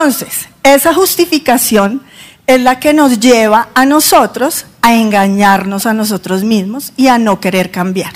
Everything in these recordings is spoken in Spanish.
Entonces, esa justificación es la que nos lleva a nosotros a engañarnos a nosotros mismos y a no querer cambiar.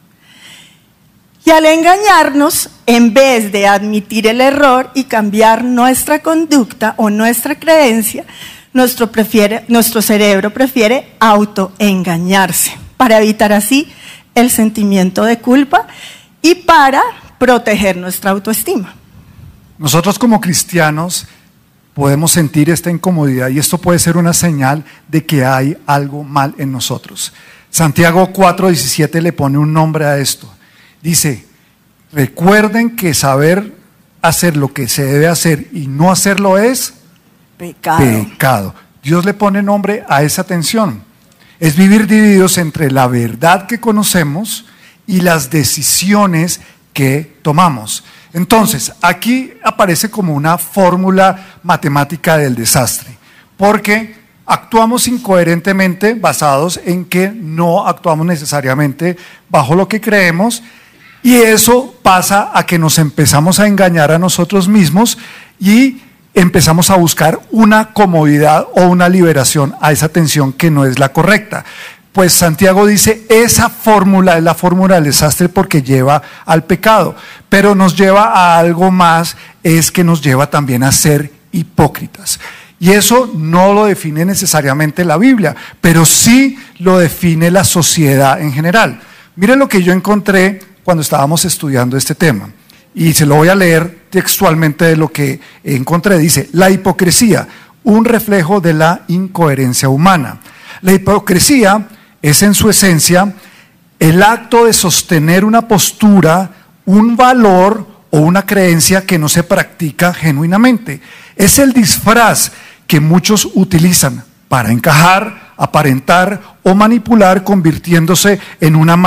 Y al engañarnos, en vez de admitir el error y cambiar nuestra conducta o nuestra creencia, nuestro cerebro prefiere autoengañarse para evitar así el sentimiento de culpa y para proteger nuestra autoestima. Nosotros como cristianos podemos sentir esta incomodidad y esto puede ser una señal de que hay algo mal en nosotros. Santiago 4:17 le pone un nombre a esto. Dice, recuerden que saber hacer lo que se debe hacer y no hacerlo es pecado. Dios le pone nombre a esa tensión. Es vivir divididos entre la verdad que conocemos y las decisiones que tomamos. Entonces, aquí aparece como una fórmula matemática del desastre, porque actuamos incoherentemente basados en que no actuamos necesariamente bajo lo que creemos, y eso pasa a que nos empezamos a engañar a nosotros mismos y empezamos a buscar una comodidad o una liberación a esa tensión que no es la correcta. Pues Santiago dice, esa fórmula es la fórmula del desastre porque lleva al pecado, pero nos lleva a algo más, es que nos lleva también a ser hipócritas. Y eso no lo define necesariamente la Biblia, pero sí lo define la sociedad en general. Miren lo que yo encontré cuando estábamos estudiando este tema, y se lo voy a leer textualmente de lo que encontré. Dice, la hipocresía, un reflejo de la incoherencia humana. La hipocresía es en su esencia el acto de sostener una postura, un valor o una creencia que no se practica genuinamente. Es el disfraz que muchos utilizan para encajar, aparentar o manipular, convirtiéndose en una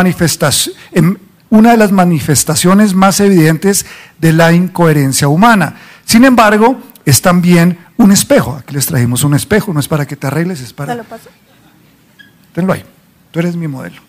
de las manifestaciones más evidentes de la incoherencia humana. Sin embargo, es también un espejo. Aquí les trajimos un espejo, no es para que te arregles, es para... ¿Te lo paso? Tenlo ahí, tú eres mi modelo.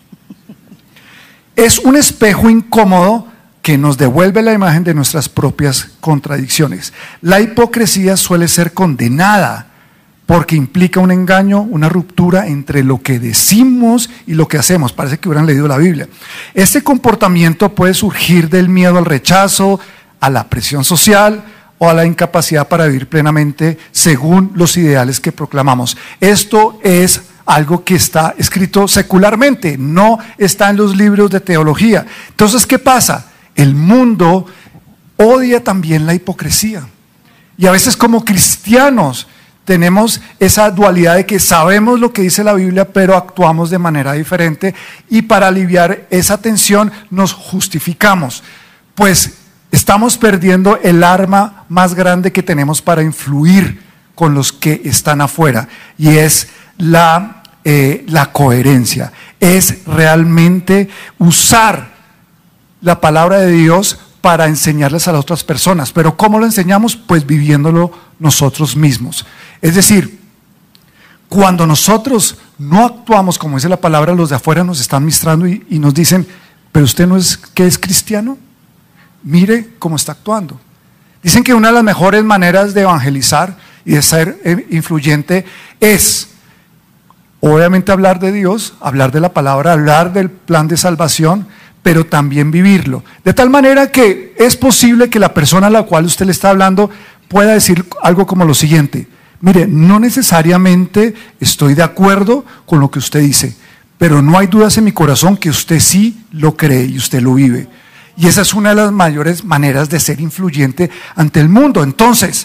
Es un espejo incómodo que nos devuelve la imagen de nuestras propias contradicciones. La hipocresía suele ser condenada porque implica un engaño, una ruptura entre lo que decimos y lo que hacemos. Parece que hubieran leído la Biblia. Este comportamiento puede surgir del miedo al rechazo, a la presión social o a la incapacidad para vivir plenamente según los ideales que proclamamos. Esto es algo que está escrito secularmente, no está en los libros de teología. Entonces, ¿qué pasa? El mundo odia también la hipocresía. Y a veces como cristianos tenemos esa dualidad de que sabemos lo que dice la Biblia, pero actuamos de manera diferente, y para aliviar esa tensión nos justificamos. Pues estamos perdiendo el arma más grande que tenemos para influir con los que están afuera, y es la coherencia. Es realmente usar la palabra de Dios para enseñarles a las otras personas. Pero ¿cómo lo enseñamos? Pues viviéndolo nosotros mismos. Es decir, cuando nosotros no actuamos como dice la palabra, los de afuera nos están ministrando y nos dicen, pero usted no es que es cristiano, mire cómo está actuando. Dicen que una de las mejores maneras de evangelizar y de ser influyente es obviamente hablar de Dios, hablar de la palabra, hablar del plan de salvación, pero también vivirlo. De tal manera que es posible que la persona a la cual usted le está hablando pueda decir algo como lo siguiente: mire, no necesariamente estoy de acuerdo con lo que usted dice, pero no hay dudas en mi corazón que usted sí lo cree y usted lo vive. Y esa es una de las mayores maneras de ser influyente ante el mundo. Entonces,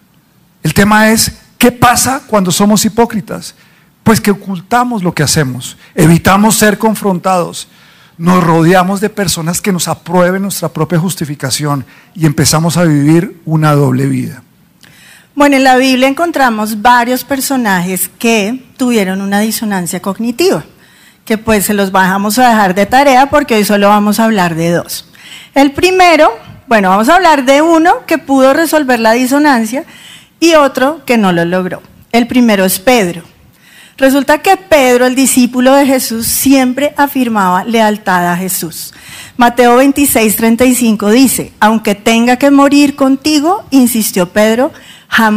el tema es, ¿qué pasa cuando somos hipócritas? Pues que ocultamos lo que hacemos, evitamos ser confrontados, nos rodeamos de personas que nos aprueben nuestra propia justificación y empezamos a vivir una doble vida. Bueno, en la Biblia encontramos varios personajes que tuvieron una disonancia cognitiva, que pues se los vamos a dejar de tarea porque hoy solo vamos a hablar de dos. El primero, bueno, vamos a hablar de uno que pudo resolver la disonancia y otro que no lo logró. El primero es Pedro. Resulta que Pedro, el discípulo de Jesús, siempre afirmaba lealtad a Jesús. Mateo 26:35 dice, aunque tenga que morir contigo, insistió Pedro, jamás